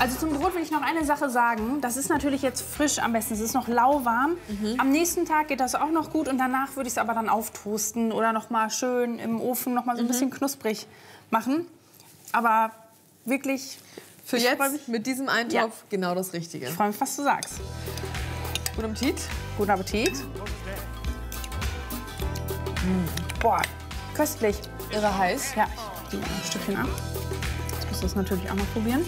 Also zum Brot will ich noch eine Sache sagen. Das ist natürlich jetzt frisch am besten. Es ist noch lauwarm. Am nächsten Tag geht das auch noch gut und danach würde ich es aber dann auftoasten oder noch mal schön im Ofen noch mal so ein bisschen knusprig machen. Aber wirklich für jetzt mit diesem Eintopf genau das Richtige. Ich freue mich, was du sagst. Guten Appetit. Guten Appetit. Boah, köstlich. Irre heiß. Ja, ich gebe ein Stückchen ab. Jetzt musst du es natürlich auch mal probieren.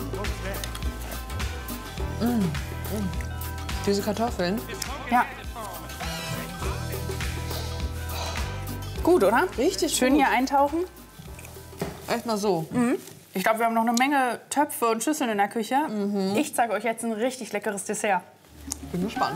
Diese Kartoffeln. Ja. Gut, oder? Richtig schön gut. Hier eintauchen. Echt mal so. Ich glaube, wir haben noch eine Menge Töpfe und Schüsseln in der Küche. Ich zeige euch jetzt ein richtig leckeres Dessert. Bin gespannt.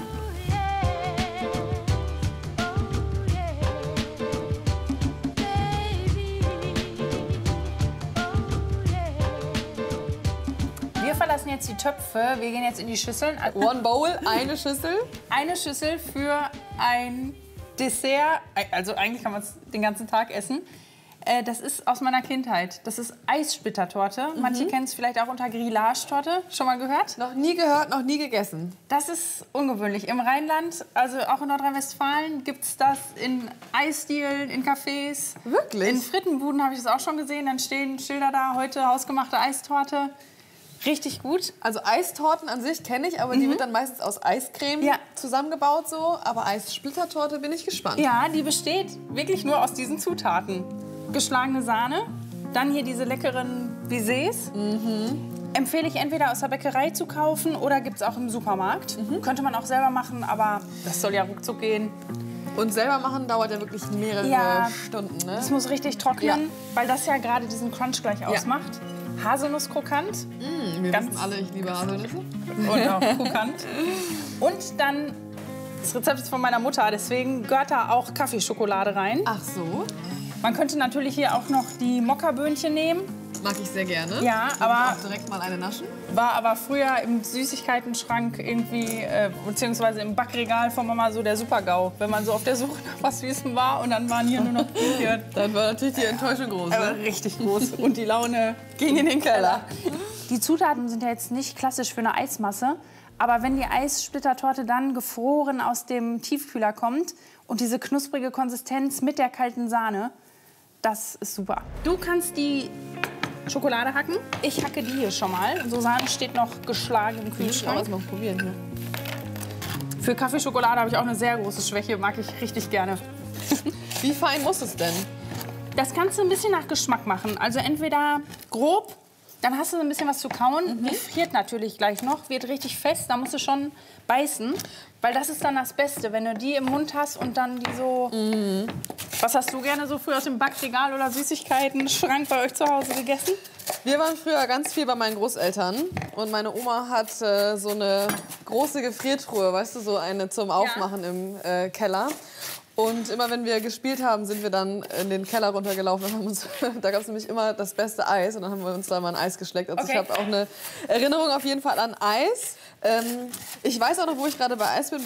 Wir verlassen jetzt die Töpfe. Wir gehen jetzt in die Schüsseln. One Bowl, eine Schüssel. Eine Schüssel für ein Dessert. Also eigentlich kann man es den ganzen Tag essen. Das ist aus meiner Kindheit. Das ist Eissplittertorte. Manche kennen es vielleicht auch unter Grillage-Torte. Schon mal gehört? Noch nie gehört, noch nie gegessen. Das ist ungewöhnlich. Im Rheinland, also auch in Nordrhein-Westfalen, gibt es das in Eisdielen, in Cafés. Wirklich? In Frittenbuden habe ich das auch schon gesehen. Dann stehen Schilder da, heute hausgemachte Eistorte. Richtig gut. Also Eistorten an sich kenne ich, aber die wird dann meistens aus Eiscreme zusammengebaut so. Aber Eissplittertorte bin ich gespannt. Ja, die besteht wirklich nur aus diesen Zutaten. Geschlagene Sahne, dann hier diese leckeren Baises. Empfehle ich entweder aus der Bäckerei zu kaufen oder gibt es auch im Supermarkt. Könnte man auch selber machen, aber das soll ja ruckzuck gehen. Und selber machen dauert ja wirklich mehrere Stunden, ne? Das muss richtig trocknen, weil das ja gerade diesen Crunch gleich ausmacht. Haselnusskrokant. Wir wissen alle, ich liebe Haselnüsse. Und auch krokant. Und dann, das Rezept ist von meiner Mutter, deswegen gehört da auch Kaffeeschokolade rein. Ach so. Man könnte natürlich hier auch noch die Mokkaböhnchen nehmen. Mag ich sehr gerne. Ja, aber aber auch direkt mal eine naschen. war aber früher im Süßigkeitenschrank irgendwie, beziehungsweise im Backregal von Mama so der Super-GAU. Wenn man so auf der Suche nach was Süßem war und dann waren hier nur noch hier. Dann war natürlich die Enttäuschung groß. Aber richtig groß. Und die Laune ging in den Keller. Die Zutaten sind ja jetzt nicht klassisch für eine Eismasse. Aber wenn die Eissplittertorte dann gefroren aus dem Tiefkühler kommt und diese knusprige Konsistenz mit der kalten Sahne, das ist super. Du kannst die Schokolade hacken. Ich hacke die hier schon mal. So Sahne steht noch geschlagen im Kühlschrank. Ich mal probieren hier. Für Kaffeeschokolade habe ich auch eine sehr große Schwäche. Mag ich richtig gerne. Wie fein muss es denn? Das kannst du ein bisschen nach Geschmack machen. Also entweder grob, dann hast du ein bisschen was zu kauen. Die friert natürlich gleich noch, wird richtig fest. Da musst du schon beißen, weil das ist dann das Beste, wenn du die im Mund hast und dann die so... Was hast du gerne so früher aus dem Backregal oder Süßigkeiten-Schrank bei euch zu Hause gegessen? Wir waren früher ganz viel bei meinen Großeltern und meine Oma hat so eine große Gefriertruhe, weißt du, so eine zum Aufmachen im Keller. Und immer wenn wir gespielt haben, sind wir dann in den Keller runtergelaufen und haben uns, da gab es nämlich immer das beste Eis und dann haben wir uns da mal ein Eis geschleckt. Also ich habe auch eine Erinnerung auf jeden Fall an Eis. Ich weiß auch noch, wo ich gerade bei Eis bin.